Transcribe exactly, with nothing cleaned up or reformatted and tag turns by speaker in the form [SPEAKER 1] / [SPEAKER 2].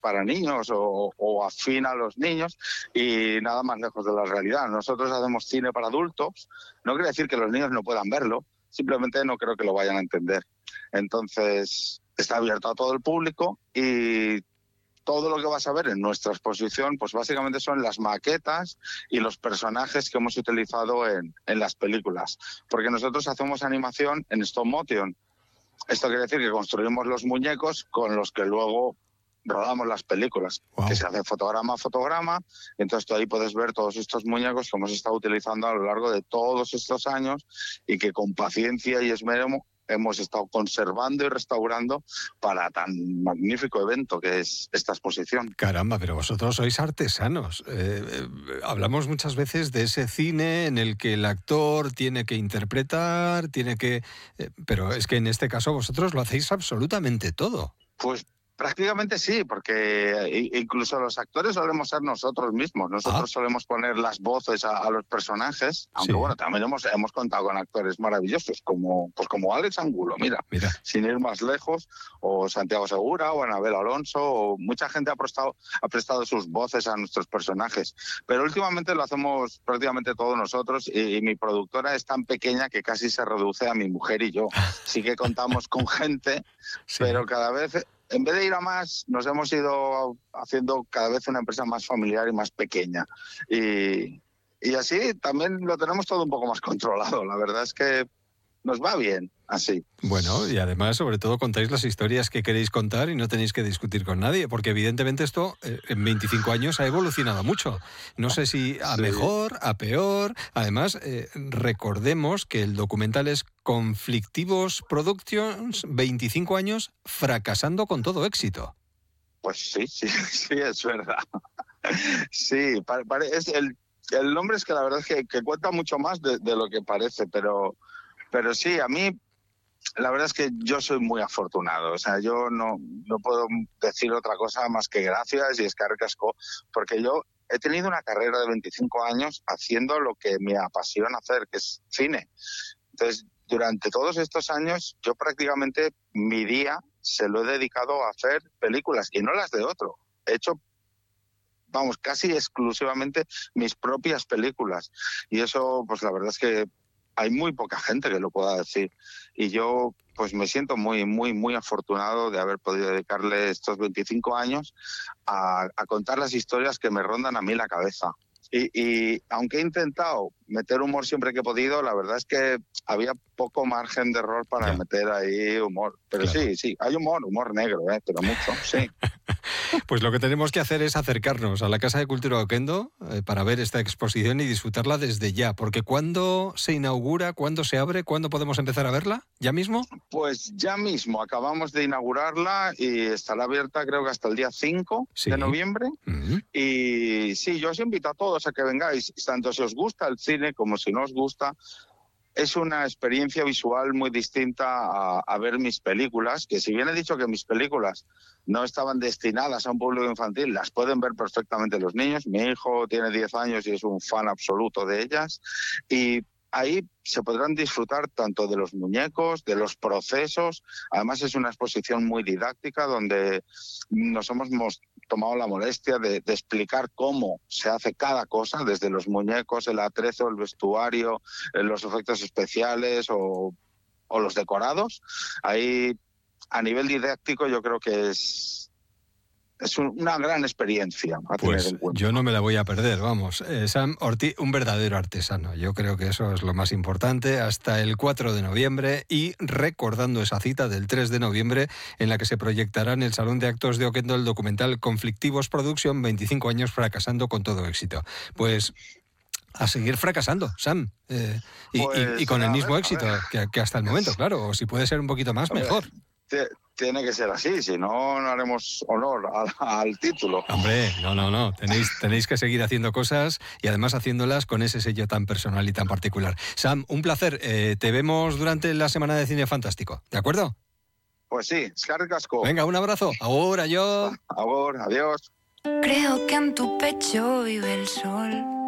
[SPEAKER 1] para niños o, o afín a los niños y nada más lejos de la realidad. Nosotros hacemos cine para adultos, no quiere decir que los niños no puedan verlo, simplemente no creo que lo vayan a entender. Entonces, está abierto a todo el público y todo lo que vas a ver en nuestra exposición, pues básicamente son las maquetas y los personajes que hemos utilizado en, en las películas. Porque nosotros hacemos animación en stop motion. Esto quiere decir que construimos los muñecos con los que luego rodamos las películas, wow. que se hace fotograma a fotograma. Entonces tú ahí puedes ver todos estos muñecos que hemos estado utilizando a lo largo de todos estos años y que con paciencia y esmero hemos estado conservando y restaurando para tan magnífico evento que es esta exposición.
[SPEAKER 2] Caramba, pero vosotros sois artesanos. Eh, eh, hablamos muchas veces de ese cine en el que el actor tiene que interpretar, tiene que... Eh, pero es que en este caso vosotros lo hacéis absolutamente todo.
[SPEAKER 1] Pues prácticamente sí, porque incluso los actores solemos ser nosotros mismos. Nosotros ah. solemos poner las voces a, a los personajes, aunque sí. bueno, también hemos, hemos contado con actores maravillosos, como, pues como Alex Angulo, mira, mira, sin ir más lejos, o Santiago Segura, o Anabel Alonso, o mucha gente ha prestado, ha prestado sus voces a nuestros personajes. Pero últimamente lo hacemos prácticamente todos nosotros, y, y mi productora es tan pequeña que casi se reduce a mi mujer y yo. Sí que contamos con gente, sí. pero cada vez... En vez de ir a más, nos hemos ido haciendo cada vez una empresa más familiar y más pequeña. Y, y así también lo tenemos todo un poco más controlado. La verdad es que nos va bien así.
[SPEAKER 2] Bueno, y además, sobre todo, contáis las historias que queréis contar y no tenéis que discutir con nadie, porque evidentemente esto eh, en veinticinco años ha evolucionado mucho. No sé si a sí. mejor, a peor. Además, eh, recordemos que el documental es Conflictivos Productions, veinticinco años fracasando con todo éxito.
[SPEAKER 1] Pues sí, sí, sí, es verdad. Sí, es el, el nombre es que la verdad es que, que cuenta mucho más de, de lo que parece, pero... Pero sí, a mí, la verdad es que yo soy muy afortunado. O sea, yo no, no puedo decir otra cosa más que gracias y escarga casco, porque yo he tenido una carrera de veinticinco años haciendo lo que me apasiona hacer, que es cine. Entonces, durante todos estos años, yo prácticamente mi día se lo he dedicado a hacer películas, y no las de otro. He hecho, vamos, casi exclusivamente mis propias películas. Y eso, pues la verdad es que hay muy poca gente que lo pueda decir. Y yo pues me siento muy, muy, muy afortunado de haber podido dedicarle estos veinticinco años a, a contar las historias que me rondan a mí la cabeza. Y, y aunque he intentado meter humor siempre que he podido, la verdad es que había poco margen de error para ya. meter ahí humor. Pero claro. sí, sí, hay humor, humor negro, ¿eh? Pero mucho, sí.
[SPEAKER 2] Pues lo que tenemos que hacer es acercarnos a la Casa de Cultura Oquendo eh, para ver esta exposición y disfrutarla desde ya. Porque ¿cuándo se inaugura? ¿Cuándo se abre? ¿Cuándo podemos empezar a verla? ¿Ya mismo?
[SPEAKER 1] Pues ya mismo. Acabamos de inaugurarla y estará abierta creo que hasta el día cinco sí. de noviembre. Uh-huh. Y sí, yo os invito a todos a que vengáis, tanto si os gusta el cine como si no os gusta. Es una experiencia visual muy distinta a, a ver mis películas, que si bien he dicho que mis películas no estaban destinadas a un público infantil, las pueden ver perfectamente los niños. Mi hijo tiene diez años y es un fan absoluto de ellas. Y ahí se podrán disfrutar tanto de los muñecos, de los procesos. Además es una exposición muy didáctica donde nos hemos tomado la molestia de, de explicar cómo se hace cada cosa, desde los muñecos, el atrezo, el vestuario, los efectos especiales o, o los decorados. Ahí, a nivel didáctico, yo creo que es... Es una gran experiencia a tener
[SPEAKER 2] pues
[SPEAKER 1] en cuenta.
[SPEAKER 2] Yo no me la voy a perder, vamos. Eh, Sam Ortiz, un verdadero artesano. Yo creo que eso es lo más importante. Hasta el cuatro de noviembre y recordando esa cita del tres de noviembre en la que se proyectará en el Salón de Actos de Oquendo el documental Conflictivos Production, veinticinco años fracasando con todo éxito. Pues a seguir fracasando, Sam. Eh, y, pues, y, y con el mismo ver, éxito que, que hasta el momento, claro. O si puede ser un poquito más, mejor.
[SPEAKER 1] Tiene que ser así, si no, no haremos honor al, al título.
[SPEAKER 2] Hombre, no, no, no. Tenéis, tenéis que seguir haciendo cosas y además haciéndolas con ese sello tan personal y tan particular. Sam, un placer. Eh, te vemos durante la Semana de Cine Fantástico, ¿de acuerdo?
[SPEAKER 1] Pues sí, escarga casco.
[SPEAKER 2] Venga, un abrazo. Ahora yo.
[SPEAKER 1] Ahora, adiós.
[SPEAKER 3] Creo que en tu pecho vive el sol.